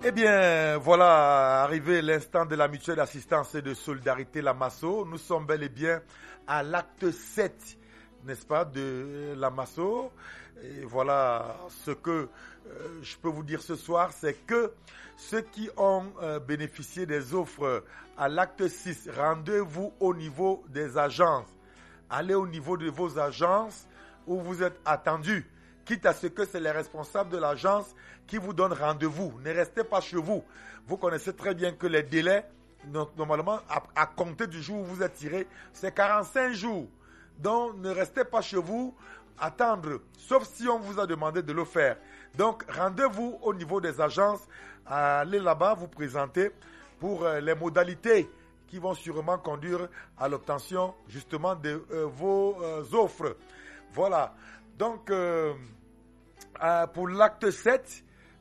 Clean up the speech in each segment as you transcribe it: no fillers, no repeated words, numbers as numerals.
Eh bien, voilà, arrivé l'instant de la mutuelle d'assistance et de solidarité, la MASSO. Nous sommes bel et bien à l'acte 7, n'est-ce pas, de la MASSO. Et voilà, ce que je peux vous dire ce soir, c'est que ceux qui ont bénéficié des offres à l'acte 6, rendez-vous au niveau des agences. Allez au niveau de vos agences où vous êtes attendus. Quitte à ce que c'est les responsables de l'agence qui vous donnent rendez-vous. Ne restez pas chez vous. Vous connaissez très bien que les délais, normalement, à compter du jour où vous êtes tiré, c'est 45 jours. Donc, ne restez pas chez vous, attendre, sauf si on vous a demandé de le faire. Donc, rendez-vous au niveau des agences, allez là-bas, vous présenter pour les modalités qui vont sûrement conduire à l'obtention justement de vos offres. Voilà. Donc, pour l'acte 7,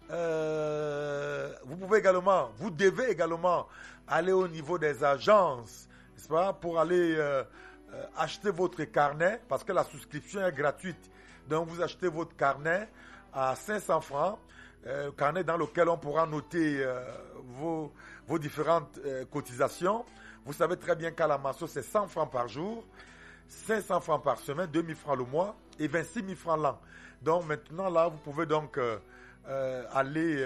vous devez également aller au niveau des agences, n'est-ce pas, pour aller acheter votre carnet, parce que la souscription est gratuite. Donc, vous achetez votre carnet à 500 francs, carnet dans lequel on pourra noter vos différentes cotisations. Vous savez très bien qu'à la MASSO, c'est 100 francs par jour, 500 francs par semaine, 2000 francs le mois et 26 000 francs l'an. Donc maintenant, là, vous pouvez donc aller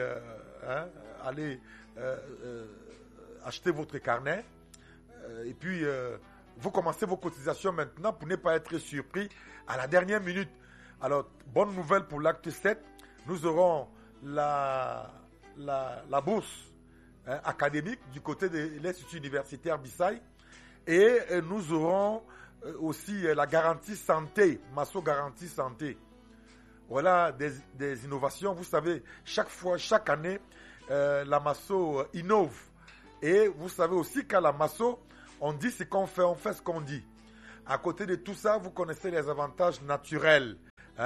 acheter votre carnet et puis vous commencez vos cotisations maintenant pour ne pas être surpris à la dernière minute. Alors, bonne nouvelle pour l'acte 7, nous aurons la bourse académique du côté de l'Institut universitaire Bissaï et nous aurons aussi la garantie santé, MASSO garantie santé. Voilà des innovations. Vous savez, chaque année, la MASSO innove. Et vous savez aussi qu'à la MASSO, on dit ce qu'on fait, on fait ce qu'on dit. À côté de tout ça, vous connaissez les avantages naturels.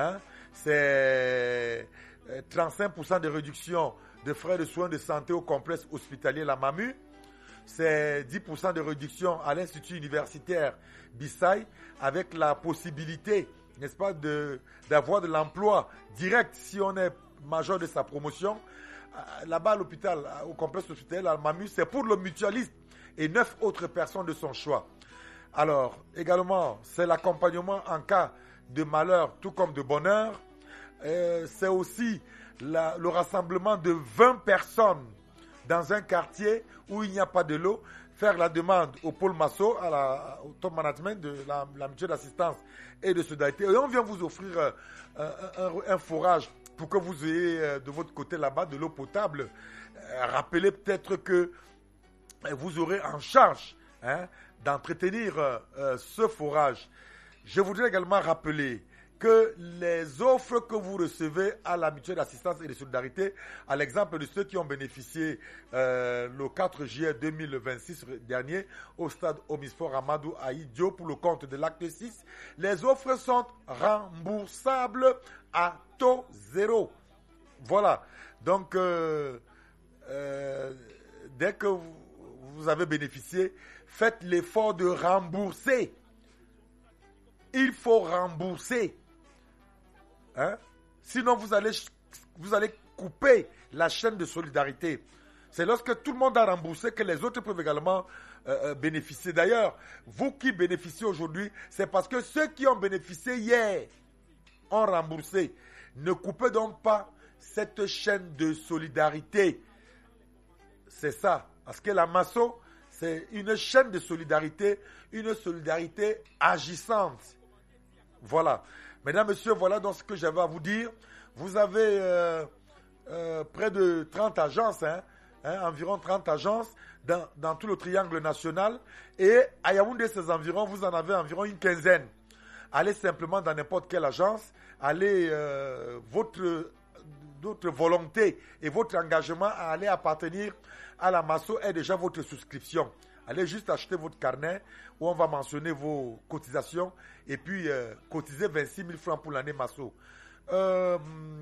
C'est 35% de réduction de frais de soins de santé au complexe hospitalier La Mamu. C'est 10% de réduction à l'Institut universitaire Bissaï avec la possibilité, n'est-ce pas, d'avoir de l'emploi direct si on est major de sa promotion. Là-bas à l'hôpital, au complexe hospitalier La Mamu, c'est pour le mutualiste et 9 autres personnes de son choix. Alors, également, c'est l'accompagnement en cas de malheur, tout comme de bonheur. C'est aussi le rassemblement de 20 personnes dans un quartier où il n'y a pas de l'eau, faire la demande au pôle MASSO, au top management de la mutuelle d'assistance et de solidarité. Et on vient vous offrir un forage pour que vous ayez de votre côté là-bas de l'eau potable. Rappelez peut-être que vous aurez en charge d'entretenir ce forage. Je voudrais également rappeler que les offres que vous recevez à la mutuelle d'assistance et de solidarité, à l'exemple de ceux qui ont bénéficié le 4 juillet 2026 dernier au stade Omnisport Amadou Aïdio pour le compte de l'acte 6, les offres sont remboursables à taux zéro. Voilà. Donc, dès que vous avez bénéficié, faites l'effort de rembourser. Il faut rembourser. Sinon, vous allez couper la chaîne de solidarité. C'est lorsque tout le monde a remboursé que les autres peuvent également bénéficier. D'ailleurs, vous qui bénéficiez aujourd'hui, c'est parce que ceux qui ont bénéficié hier ont remboursé. Ne coupez donc pas cette chaîne de solidarité. C'est ça. Parce que la MASSO, c'est une chaîne de solidarité, une solidarité agissante. Voilà. Mesdames, Messieurs, voilà donc ce que j'avais à vous dire. Vous avez près de 30 agences, environ 30 agences dans tout le triangle national. Et à Yaoundé, ces environs, vous en avez environ une quinzaine. Allez simplement dans n'importe quelle agence. Allez, votre volonté et votre engagement à aller appartenir à la MASSO est déjà votre souscription. Allez juste acheter votre carnet où on va mentionner vos cotisations et puis cotiser 26 000 francs pour l'année MASSO. Ce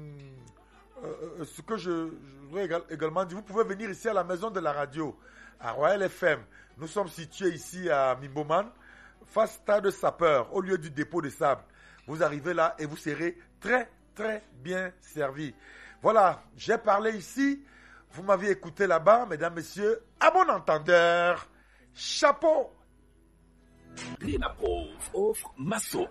que je voudrais également dire, vous pouvez venir ici à la maison de la radio, à Royal FM. Nous sommes situés ici à Mimboman, face stade Sapeur, au lieu du dépôt de sable. Vous arrivez là et vous serez très, très bien servi. Voilà, j'ai parlé ici Vous m'aviez écouté là-bas, mesdames, messieurs. À bon entendeur, chapeau. Renapro offre Masso.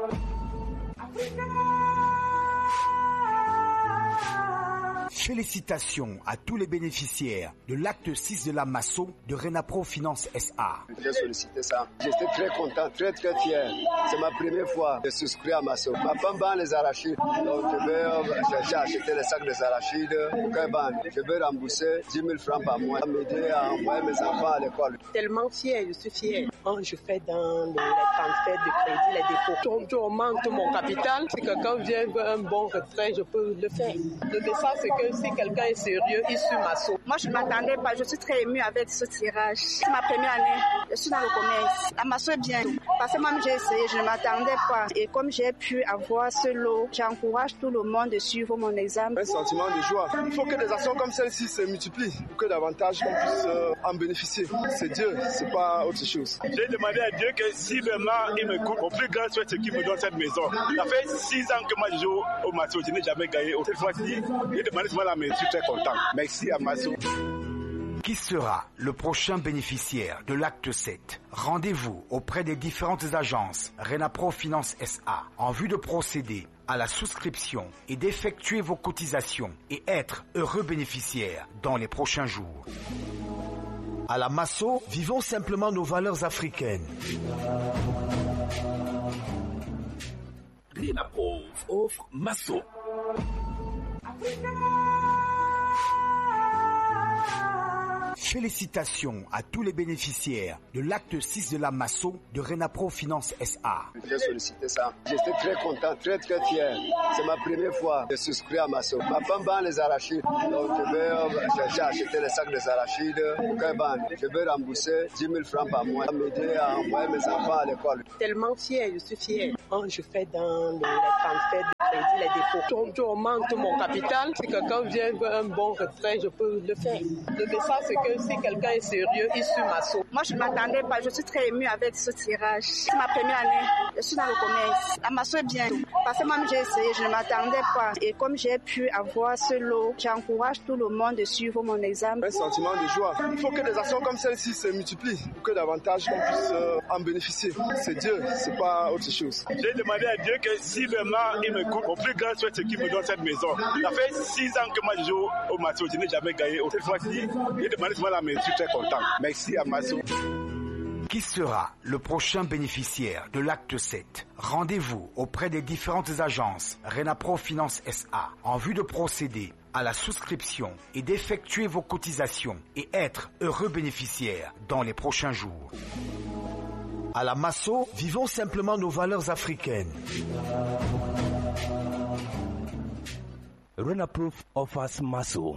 Félicitations à tous les bénéficiaires de l'acte 6 de la Masso de Renapro Finance SA. J'ai sollicité ça. J'étais très content, très fier. C'est ma première fois de souscrire à Masso. Ma femme vend les arachides. Donc je vais acheter les sacs des arachides. Je vais rembourser 10 000 francs par mois. M'aider à envoyer mes enfants à l'école. Tellement fier, je suis fier. Quand je fais dans les transferts de crédit, les dépôts, je augmente mon capital. Si quelqu'un vient veut un bon retrait, je peux le faire. Le message, c'est que si quelqu'un est sérieux, il suit Masso. Moi, je ne m'attendais pas. Je suis très émue avec ce tirage. C'est ma première année. Je suis dans le commerce. La Masso est bien. Parce que même j'ai essayé, je ne m'attendais pas. Et comme j'ai pu avoir ce lot, j'encourage tout le monde de suivre mon examen. Un sentiment de joie. Il faut que des actions comme celle-ci se multiplient pour que davantage on puisse en bénéficier. C'est Dieu, c'est pas autre chose. J'ai demandé à Dieu que si vraiment il me coupe, au plus grand souhait, c'est qu'il me donne cette maison. Ça fait 6 ans que moi je joue au Masso, je n'ai jamais gagné. Cette fois-ci, j'ai demandé souvent la maison, je suis très content. Merci à Masso. Qui sera le prochain bénéficiaire de l'acte 7? Rendez-vous auprès des différentes agences Renapro Finance SA en vue de procéder à la souscription et d'effectuer vos cotisations et être heureux bénéficiaire dans les prochains jours. À la Masso, vivons simplement nos valeurs africaines. Renapro offre Masso. Félicitations à tous les bénéficiaires de l'acte 6 de la Masso de Renapro Finance SA. J'ai sollicité ça. J'étais très content, très fier. C'est ma première fois de souscrire à Masso. Ma femme vend les arachides. Donc je vais acheter les sacs des arachides. Je vais rembourser 10 000 francs par mois. M'aider à envoyer mes enfants à l'école. Tellement fier, je suis fier. Quand je fais dans les transferts de crédit, les dépôts, je augmente mon capital. Si quelqu'un vient veut un bon retrait, je peux le faire. Le message, c'est que si quelqu'un est sérieux, il suit Masso. Moi, je ne m'attendais pas. Je suis très émue avec ce tirage. C'est ma première année. Je suis dans le commerce. La Masso est bien. Parce que même j'ai essayé, je ne m'attendais pas. Et comme j'ai pu avoir ce lot, j'encourage tout le monde de suivre mon examen. Un sentiment de joie. Il faut que des actions comme celle-ci se multiplient pour que davantage on puisse en bénéficier. C'est Dieu, c'est pas autre chose. J'ai demandé à Dieu que si vraiment il me coupe, au plus grand souhait, c'est qu'il me donne cette maison. Ça fait 6 ans que moi je joue au Masso, je n'ai jamais gagné. Cette fois-ci, j'ai demandé souvent la maison, je suis très content. Merci à Masso. Qui sera le prochain bénéficiaire de l'acte 7? Rendez-vous auprès des différentes agences Renapro Finance SA en vue de procéder à la souscription et d'effectuer vos cotisations et être heureux bénéficiaire dans les prochains jours. À la Masso, vivons simplement nos valeurs africaines. Renapro offers Masso.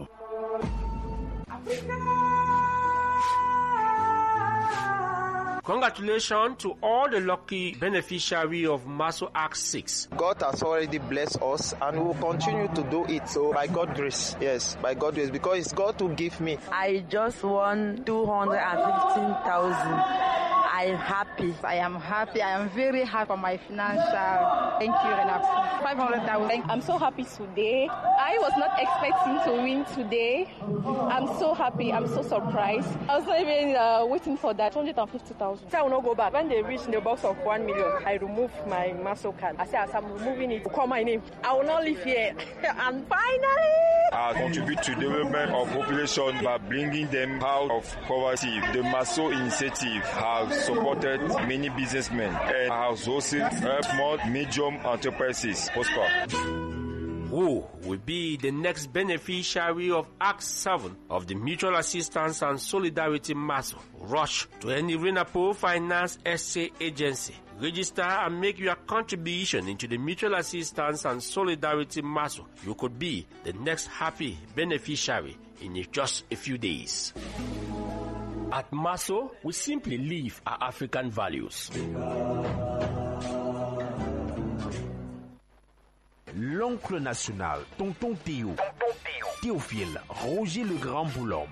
Congratulations to all the lucky beneficiaries of Masso Act 6. God has already blessed us and we will continue to do it. So by God's grace, yes, by God's grace, because it's God who gave me. I just won 215,000. I'm happy. I am happy. I am very happy for my financial. Thank you, Renapro. 500,000. I'm so happy today. I was not expecting to win today. I'm so happy. I'm so surprised. I was not even waiting for that. 250,000. I will not go back. When they reach the box of 1 million, I remove my Masso card. I say, as I'm removing it, call my name. I will not live here. And finally, I contribute to the development of population by bringing them out of poverty. The Masso initiative has supported many businessmen and has also helped small, medium enterprises prosper. Who will be the next beneficiary of Act 7 of the Mutual Assistance and Solidarity Masso? Rush to any Renapro Finance SA agency. Register and make your contribution into the Mutual Assistance and Solidarity Masso. You could be the next happy beneficiary in just a few days. At Masso, we simply live our African values. L'oncle national, Tonton Théo, Théophile, Roger le Grand Boulon.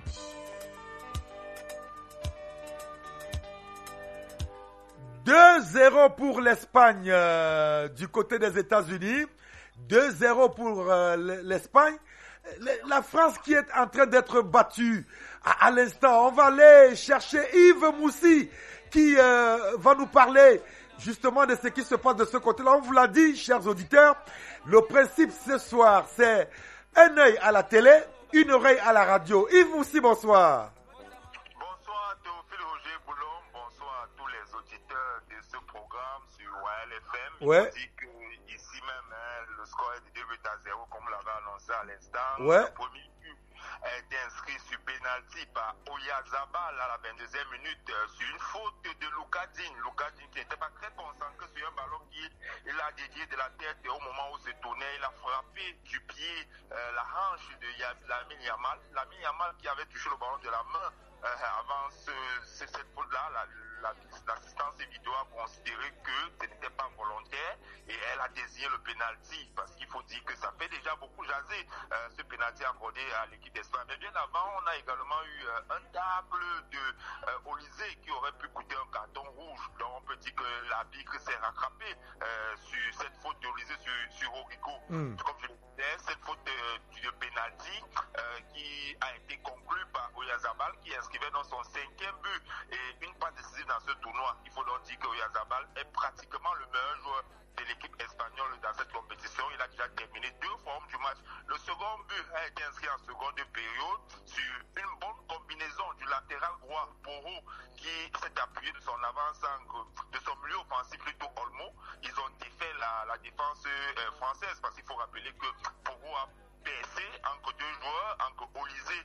« 2-0 pour l'Espagne du côté des États-Unis. 2-0 pour l'Espagne. la France qui est en train d'être battue à l'instant. On va aller chercher Yves Moussi qui va nous parler justement de ce qui se passe de ce côté-là. On vous l'a dit, chers auditeurs, le principe ce soir, c'est un œil à la télé, une oreille à la radio. Yves Moussi, bonsoir. Bonsoir Théophile Roger Boulon, bonsoir à tous les auditeurs de ce programme sur Royal FM. Ouais. Je dis que ici même, le score est de 2-0 comme l'avait annoncé à l'instant. Ouais. Le premier but a été inscrit sur pénalty par Oyarzabal à la 22e minute sur une faute de Lucadine. Lucadine qui n'était pas très concentré sur un ballon qu'il a dédié de la tête et au moment où se tournait, il a frappé du pied la hanche de Lamine Yamal. Lamine Yamal qui avait touché le ballon de la main avant cette faute-là, l'assistance vidéo a considéré que ce n'était pas volontaire et elle a désigné le pénalty parce qu'il faut dire que ça fait déjà beaucoup jaser ce pénalty accordé à l'équipe d'Espagne. Mais bien avant, on a également eu un tacle de Olysée qui aurait pu coûter un carton rouge. Donc on peut dire que l'arbitre s'est rattrapé sur cette faute d'Olysée sur Origo. Comme je le disais, cette faute de pénalty qui a été conclue par Oyarzabal qui inscrivait dans son 5e but et une passe décisive dans ce tournoi. Il faut donc dire que Oyarzabal est pratiquement le meilleur joueur de l'équipe espagnole dans cette compétition. Il a déjà terminé 2 fois du match. Le second but a été inscrit en seconde période sur une bonne combinaison du latéral droit Porro qui s'est appuyé de son avant-centre, de son milieu offensif plutôt Olmo. Ils ont défait la défense française parce qu'il faut rappeler que Porro a baissé entre 2 joueurs, entre Olysée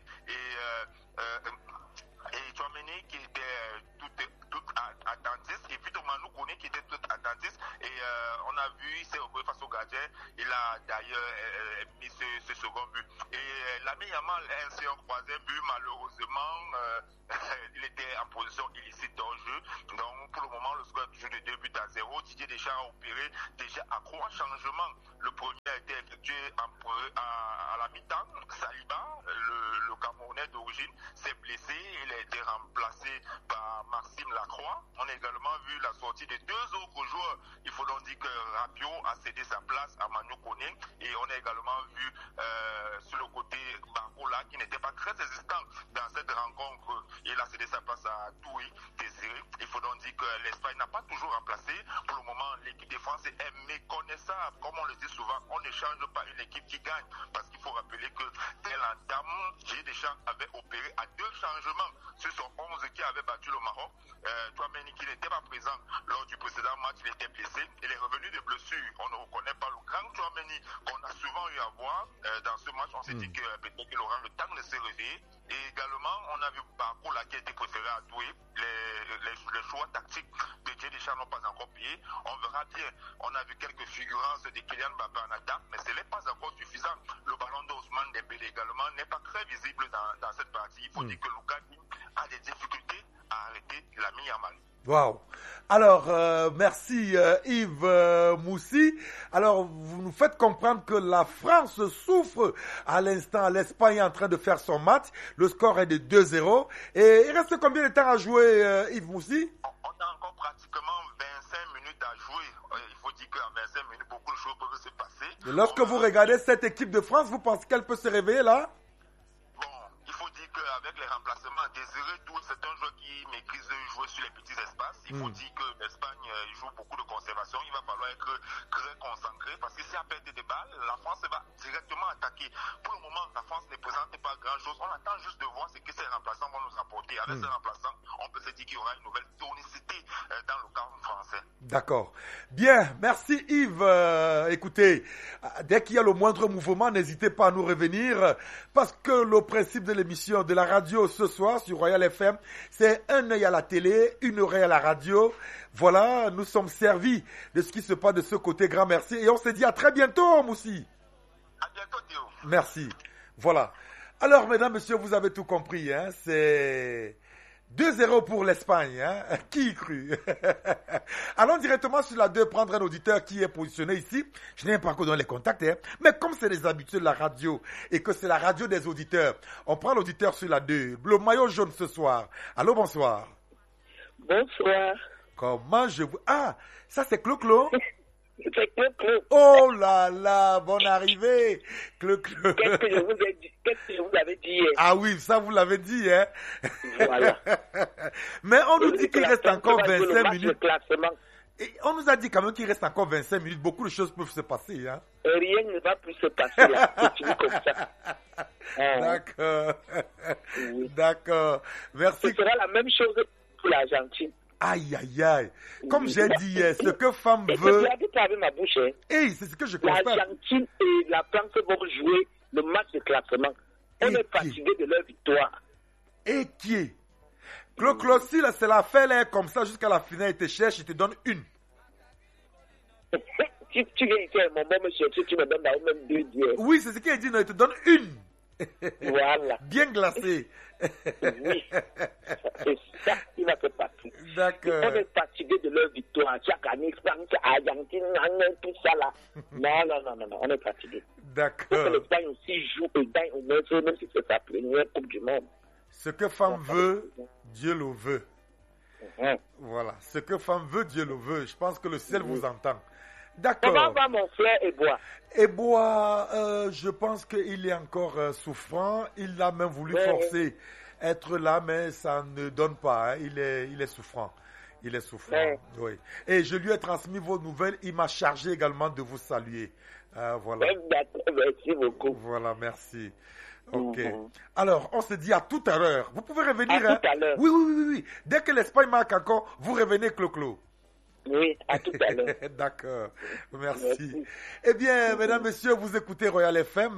et Tchouaméni qui était tout attentiste et puis Manu Koné qui était tout attentiste et on a vu, il s'est opposé face au gardien, il a d'ailleurs mis ce second but et Lamine Yamal a inscrit un 3e but, malheureusement il était en position illicite dans le jeu, donc pour le moment le score est toujours de 2-0. Didier Deschamps a opéré déjà à 3 changements. Le premier a été effectué à la mi-temps. Saliba, le Camerounais d'origine, s'est blessé. Il a été remplacé par Maxime Lacroix. On a également vu la sortie de 2 autres joueurs. Il faut donc dire que Rabiot a cédé sa place à Manu Koné. Et on a également vu sur le côté Barcola qui n'était pas très résistant dans cette rencontre. Il a cédé sa place à Toui Désiré. Il faut donc dire que l'Espagne n'a pas toujours remplacé. Pour le moment, l'équipe de France est méconnaissable. Comme on le dit souvent, on ne change pas une équipe qui gagne. Parce qu'il faut rappeler que dès l'entame, Didier Deschamps avait opéré à 2 changements sur son 11 qui avait battu le Maroc. Tchouaméni qui n'était pas présent lors du précédent match, il était blessé. Il est revenu de blessure. On ne reconnaît pas le grand Tchouaméni qu'on a souvent eu à voir dans ce match. On s'est dit que peut-être qu'il aura le temps de se réveiller. Et également, on a vu Barcola qui a été préféré à Doué. Les choix tactiques de Didier Deschamps n'ont pas encore payé. On verra bien. On a vu quelques figurances de Kylian Mbappé en attaque, mais ce n'est pas encore suffisant. Le ballon d'Ousmane Dembélé également n'est pas très visible dans cette partie. Il faut dire que Lucas a des difficultés à arrêter Lamine Yamal. Waouh. Alors, merci Yves Moussi. Alors, vous nous faites comprendre que la France souffre à l'instant. L'Espagne est en train de faire son match. Le score est de 2-0. Et il reste combien de temps à jouer, Yves Moussi? On a encore pratiquement 25 minutes à jouer. Il faut dire qu'en 25 minutes, beaucoup de choses peuvent se passer. Et lorsque vous regardez cette équipe de France, vous pensez qu'elle peut se réveiller là? Il faut dire qu'avec les remplacements, Désiré Doué, c'est un joueur qui maîtrise jouer sur les petits espaces. Il faut dire que l'Espagne joue beaucoup de conservation. Il va falloir être très concentré parce que si à perte de balles, la France va directement attaquer. Pour le moment, la France ne présente pas grand-chose. On attend juste de voir ce que ces remplaçants vont nous apporter. Avec ces remplaçants, on peut se dire qu'il y aura une nouvelle tonicité dans le camp français. D'accord. Bien, merci Yves. Écoutez, dès qu'il y a le moindre mouvement, n'hésitez pas à nous revenir parce que le principe de l'émission de la radio ce soir sur Royal FM, c'est un œil à la télé, une oreille à la radio. Voilà, nous sommes servis de ce qui se passe de ce côté. Grand merci. Et on se dit à très bientôt, Moussi. À bientôt, Théo. Merci. Voilà. Alors, mesdames, messieurs, vous avez tout compris. Hein? C'est 2-0 pour l'Espagne. Hein? Qui y crut? Allons directement sur la 2, prendre un auditeur qui est positionné ici. Je n'ai pas encore donné les contacts. Hein? Mais comme c'est les habitudes de la radio et que c'est la radio des auditeurs, on prend l'auditeur sur la 2. Le maillot jaune ce soir. Allô, bonsoir. Bonsoir. Comment je vous... Ah, ça c'est Clo-Clo? C'est Clo-Clo. Oh là là, bonne arrivée. Clo-Clo. Qu'est-ce que je vous avais dit hier? Ah oui, ça vous l'avez dit, hein. Voilà. Mais on nous dit qu'il reste encore 25 minutes. minutes. Et on nous a dit quand même qu'il reste encore 25 minutes. Beaucoup de choses peuvent se passer, hein. Rien ne va plus se passer là. C'est comme ça. D'accord. Oui. D'accord. Merci. Ce sera la même chose pour l'Argentine. Aïe, aïe, aïe. Comme j'ai dit hier, ce que femme veut... C'est avec ma bouche, hein. Hey, c'est ce que je constate. L'Argentine et la France vont jouer le match de classement. On est fatigué de leur victoire. Et qui est Clo-Clo, si c'est la fait là, comme ça jusqu'à la finale, il te cherche, il te donne une. Si tu viens ici, mon bon monsieur, tu me donnes la même 2 dièses. Oui, c'est ce qu'il dit, non, il te donne une. Voilà. Bien glacée. Oui. C'est ça qui m'a fait partie. D'accord. On est fatigué de leur victoire. Chaque année, France, Argentine, tout ça là. Non, on est fatigué. D'accord. Il faut que l'Espagne aussi joue et gagne au moins, même si c'est sa première Coupe du Monde. Ce que femme veut, Dieu le veut. Voilà. Ce que femme veut, Dieu le veut. Je pense que le ciel vous entend. D'accord. Comment va mon frère Ebois? Ebois, je pense qu'il est encore souffrant. Il a même voulu forcer être là, mais ça ne donne pas. Hein. Il est souffrant. Il est souffrant. Oui. Et je lui ai transmis vos nouvelles. Il m'a chargé également de vous saluer. Voilà. Merci beaucoup. Voilà, merci. Ok. Alors, on se dit à tout à l'heure. Vous pouvez revenir. À tout à l'heure. Oui. Dès que l'Espagne marque encore, vous revenez, Clo-Clo. Oui, à tout à l'heure. D'accord. Merci. Eh bien, mesdames, messieurs, vous écoutez Royal FM.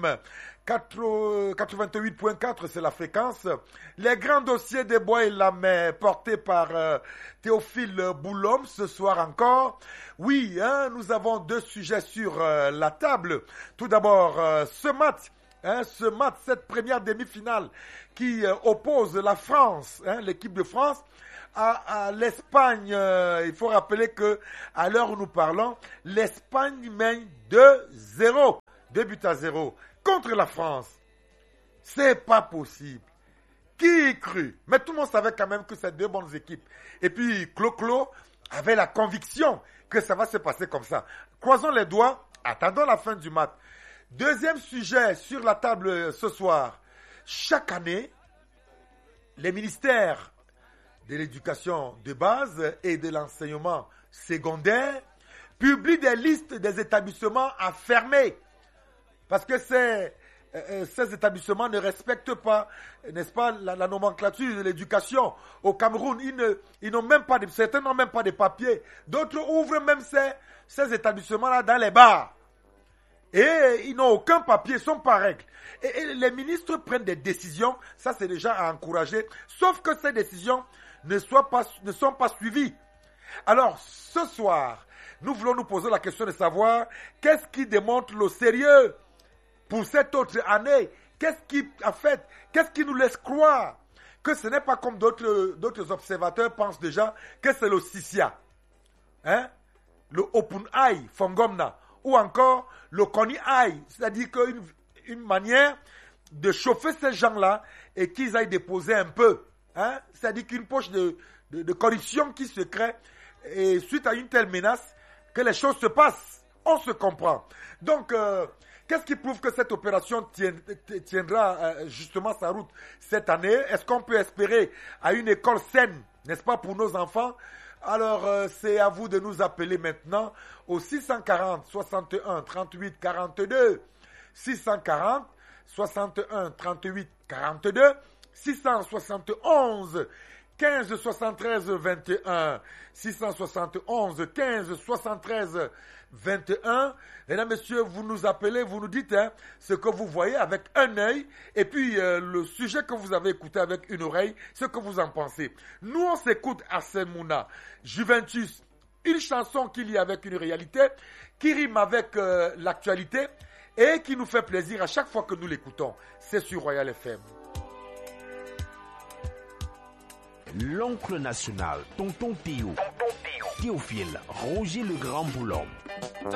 88.4, c'est la fréquence. Les grands dossiers des bois et la mer portés par Théophile Boulom ce soir encore. Oui, nous avons 2 sujets sur la table. Tout d'abord, ce match, cette première demi-finale qui oppose la France, l'équipe de France, à l'Espagne. Il faut rappeler que à l'heure où nous parlons, l'Espagne mène 2-0, 2-0 contre la France. C'est pas possible. Qui y crut? Mais tout le monde savait quand même que c'est 2 bonnes équipes. Et puis Clo-Clo avait la conviction que ça va se passer comme ça. Croisons les doigts, attendons la fin du match. Deuxième sujet sur la table ce soir. Chaque année, les ministères de l'éducation de base et de l'enseignement secondaire publient des listes des établissements à fermer. Parce que ces établissements ne respectent pas, n'est-ce pas, la nomenclature de l'éducation. Au Cameroun, ils n'ont même pas certains n'ont même pas de papiers. D'autres ouvrent même ces établissements-là dans les bars. Et ils n'ont aucun papier, sont pas règles. Et les ministres prennent des décisions, ça c'est déjà à encourager, sauf que ces décisions ne sont pas suivies. Alors, ce soir, nous voulons nous poser la question de savoir qu'est-ce qui démontre le sérieux pour cette autre année. Qu'est-ce qui nous laisse croire que ce n'est pas comme d'autres observateurs pensent déjà que c'est le Sisia, le Open Eye, Fongomna, ou encore le Koni Eye, c'est-à-dire qu'une manière de chauffer ces gens-là et qu'ils aillent déposer un peu. C'est-à-dire qu'une poche de corruption qui se crée et suite à une telle menace que les choses se passent. On se comprend. Donc, qu'est-ce qui prouve que cette opération tiendra justement sa route cette année? Est-ce qu'on peut espérer à une école saine, n'est-ce pas, pour nos enfants? Alors, c'est à vous de nous appeler maintenant au 640 61 38 42, 640 61 38 42, 671 15 73 21, 671 15 73 21. Mesdames, messieurs, vous nous appelez, vous nous dites ce que vous voyez avec un œil et puis le sujet que vous avez écouté avec une oreille, ce que vous en pensez. Nous, on s'écoute Arsène Mouna, Juventus, une chanson qui lie avec une réalité, qui rime avec l'actualité et qui nous fait plaisir à chaque fois que nous l'écoutons. C'est sur Royal FM. L'oncle national, tonton Théo, Théophile, Roger le Grand Boulom.